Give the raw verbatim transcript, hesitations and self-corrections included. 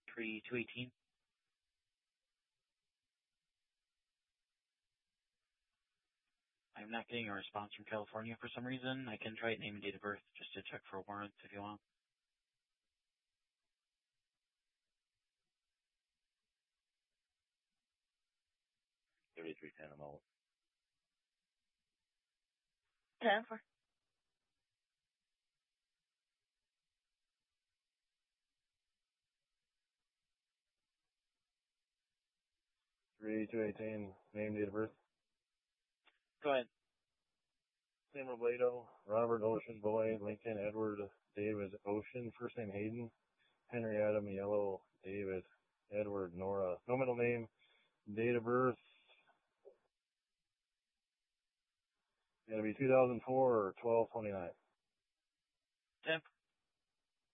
three two eighteen. I'm not getting a response from California for some reason. I can try it name and date of birth just to check for warrants if you want. thirty-three ten amount. ten for. three two eighteen, name, date of birth. Go ahead. Sam Robledo, Robert Ocean Boy, Lincoln Edward David Ocean, first name Hayden, Henry Adam Yellow David Edward Nora, no middle name, date of birth, gonna be two thousand four or twelve twenty-nine. ten.